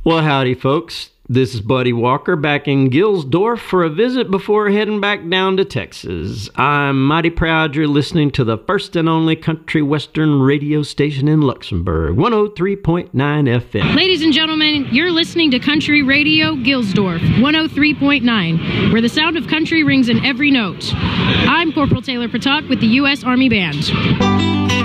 Well, howdy, folks. This is Buddy Walker back in Gilsdorf for a visit before heading back down to Texas. I'm mighty proud you're listening to the first and only country western radio station in Luxembourg, 103.9 FM. Ladies and gentlemen, you're listening to Country Radio Gilsdorf, 103.9, where the sound of country rings in every note. I'm Corporal Taylor Patak with the U.S. Army Band.